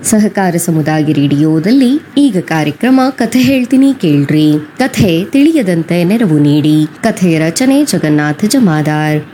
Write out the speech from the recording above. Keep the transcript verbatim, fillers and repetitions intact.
ಸಹಕಾರ ಸಮುದಾಯ ರೇಡಿಯೋದಲ್ಲಿ ಈಗ ಕಾರ್ಯಕ್ರಮ ಕಥೆ ಹೇಳ್ತೀನಿ ಕೇಳ್ರಿ. ಕಥೆ ತಿಳಿಯದಂತೆ ನೆರವು ನೀಡಿ. ಕಥೆಯ ರಚನೆ ಜಗನ್ನಾಥ ಜಮಾದಾರ್.